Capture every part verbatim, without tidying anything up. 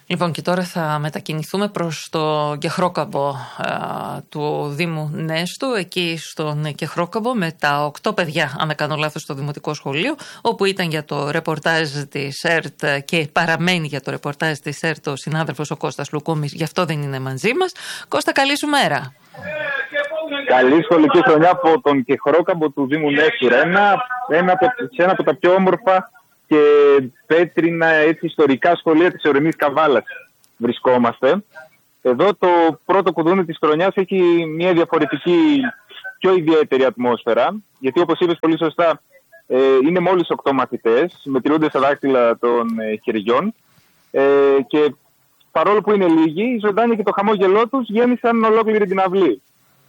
Λοιπόν, και τώρα θα μετακινηθούμε προς το Κεχρόκαμπο ε, του Δήμου Νέστου, εκεί στον Κεχρόκαμπο με τα οκτώ παιδιά, αν δεν κάνω λάθος, στο Δημοτικό Σχολείο, όπου ήταν για το ρεπορτάζ της ΕΡΤ και παραμένει για το ρεπορτάζ της ΕΡΤ ο συνάδελφος ο Κώστας Λουκούμης, γι' αυτό δεν είναι μαζί μας. Κώστα, καλή σου μέρα. Καλή σχολική χρονιά από τον Κεχρόκαμπο του Δήμου Νέστου, Ρένα, ένα από, σε ένα από τα πιο όμορφα και πέτρινα, έτσι, ιστορικά σχολεία της ορεινής Καβάλας βρισκόμαστε. Εδώ το πρώτο κουδούνι της χρονιάς έχει μια διαφορετική, πιο ιδιαίτερη ατμόσφαιρα, γιατί όπως είπες πολύ σωστά, ε, είναι μόλις οκτώ μαθητές, μετριούνται στα δάχτυλα των ε, χεριών ε, και παρόλο που είναι λίγοι, η ζωντάνια και το χαμόγελό τους γέμισαν ολόκληρη την αυλή.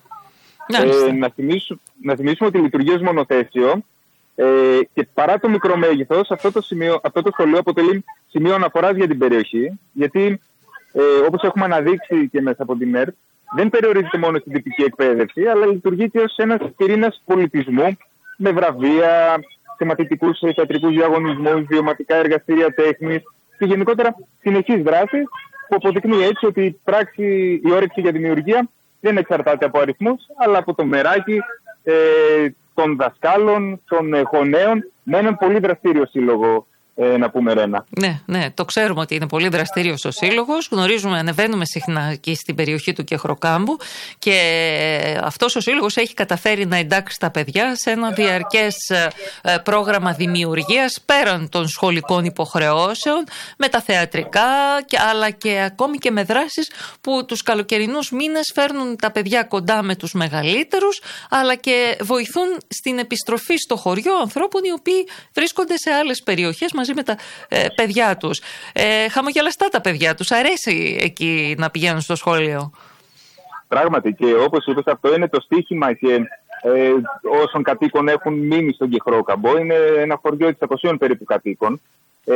Ε, να, θυμίσου, να θυμίσουμε ότι λειτουργεί ως μονοθέσιο ε, και παρά το μικρό μέγεθος, αυτό το, σημείο, αυτό το σχολείο αποτελεί σημείο αναφοράς για την περιοχή, γιατί ε, όπως έχουμε αναδείξει και μέσα από την ΕΡΤ, δεν περιορίζεται μόνο στην τυπική εκπαίδευση, αλλά λειτουργεί και ως ένας πυρήνας πολιτισμού με βραβεία, θεματικούς θεατρικούς διαγωνισμούς, βιωματικά εργαστήρια τέχνης και γενικότερα συνεχής δράση, που αποδεικνύει έτσι ότι η πράξη, η όρεξη για δημιουργία δεν εξαρτάται από αριθμούς, αλλά από το μεράκι ε, των δασκάλων, των ε, γονέων, με έναν πολύ δραστήριο σύλλογο, ε, να πούμε, Ρένα. Ναι, ναι, το ξέρουμε ότι είναι πολύ δραστήριος ο σύλλογος. Γνωρίζουμε, ανεβαίνουμε συχνά εκεί στην περιοχή του Κεχροκάμπου και αυτός ο σύλλογος έχει καταφέρει να εντάξει τα παιδιά σε ένα διαρκές ε, πρόγραμμα δημιουργίας πέραν των σχολικών υποχρεώσεων, με τα θεατρικά, και, αλλά και ακόμη και με δράσεις που τους καλοκαιρινούς μήνες φέρνουν τα παιδιά κοντά με τους μεγαλύτερους, αλλά και βοηθούν στην επιστροφή στο χωριό ανθρώπων οι οποίοι βρίσκονται σε άλλες περιοχές μαζί με τα ε, παιδιά τους. Ε, χαμογελαστά τα παιδιά τους. Αρέσει εκεί να πηγαίνουν στο σχολείο. Πράγματι, και όπως είπες, αυτό είναι το στίχημα και ε, όσων κατοίκων έχουν μείνει στον Κεχρόκαμπο. Είναι ένα χωριό εξακοσίων περίπου κατοίκων. Ε,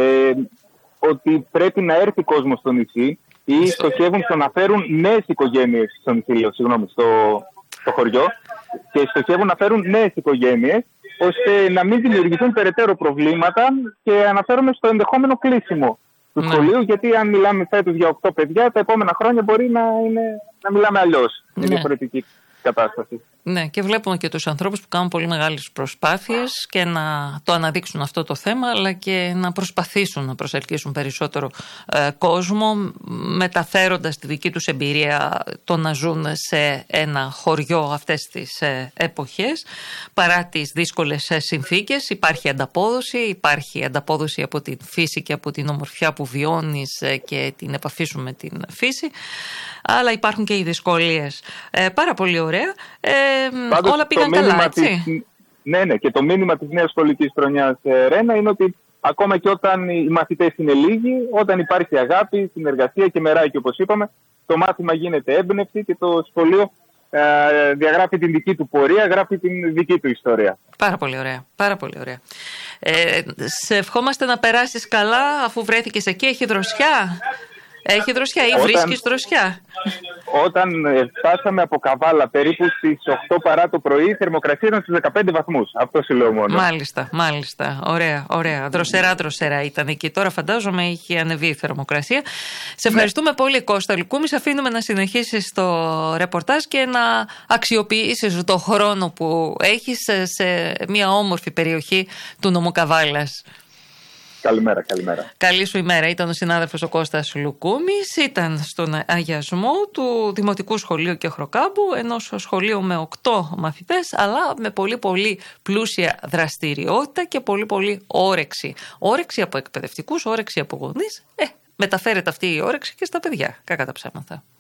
ότι πρέπει να έρθει κόσμος στο νησί ή στοχεύουν στο να φέρουν νέες οικογένειες στο νησί, συγγνώμη, στο, στο χωριό, και στοχεύουν να φέρουν νέες οικογένειες, ώστε να μην δημιουργηθούν περαιτέρω προβλήματα, και αναφέρομαι στο ενδεχόμενο κλείσιμο του ναι. σχολείου, γιατί αν μιλάμε φέτος για οκτώ παιδιά, τα επόμενα χρόνια μπορεί να, είναι, να μιλάμε αλλιώς. Είναι ναι. διαφορετική κατάσταση. Ναι, και βλέπουμε και τους ανθρώπους που κάνουν πολύ μεγάλες προσπάθειες και να το αναδείξουν αυτό το θέμα, αλλά και να προσπαθήσουν να προσελκύσουν περισσότερο ε, κόσμο, μεταφέροντας τη δική τους εμπειρία το να ζουν σε ένα χωριό αυτές τις ε, εποχές. Παρά τις δύσκολες ε, συνθήκες υπάρχει ανταπόδοση, υπάρχει ανταπόδοση από την φύση και από την ομορφιά που βιώνεις ε, και την επαφή σου με την φύση, αλλά υπάρχουν και οι δυσκολίες. Ε, πάρα πολύ ωραία. Ε, Πάντως, όλα πήγαν καλά, έτσι. Της, ναι, ναι, και το μήνυμα της νέας σχολικής χρονιάς, Ρένα, είναι ότι ακόμα και όταν οι μαθητές είναι λίγοι, όταν υπάρχει αγάπη, συνεργασία και μεράκι, όπως είπαμε, το μάθημα γίνεται έμπνευση και το σχολείο ε, διαγράφει την δική του πορεία, γράφει την δική του ιστορία. Πάρα πολύ ωραία, πάρα πολύ ωραία. Ε, σε ευχόμαστε να περάσεις καλά, αφού βρέθηκες εκεί. Έχει δροσιά? Έχει δροσιά ή όταν, βρίσκεις δροσιά? Όταν φτάσαμε από Καβάλα περίπου στις οκτώ παρά το πρωί, η θερμοκρασία ήταν στους δεκαπέντε βαθμούς. Αυτό σου λέω μόνο. Μάλιστα, μάλιστα. Ωραία, ωραία. Δροσερά, δροσερά ήταν εκεί. Τώρα φαντάζομαι έχει ανεβεί η θερμοκρασία. Σε ευχαριστούμε ναι. πολύ, Κώστα Λουκούμη. Σε αφήνουμε να συνεχίσεις το ρεπορτάζ και να αξιοποιήσεις το χρόνο που έχεις σε μια όμορφη περιοχή του νομού Καβάλας. Καλημέρα, καλημέρα. Καλή σου ημέρα. Ήταν ο συνάδελφος ο Κώστας Λουκούμης. Ήταν στον αγιασμό του Δημοτικού Σχολείου Κεχροκάμπου, ενός σχολείου με οκτώ μαθητές, αλλά με πολύ πολύ πλούσια δραστηριότητα και πολύ πολύ όρεξη. Όρεξη από εκπαιδευτικούς, όρεξη από γονείς. Ε, μεταφέρεται αυτή η όρεξη και στα παιδιά. Κακά τα ψέματα.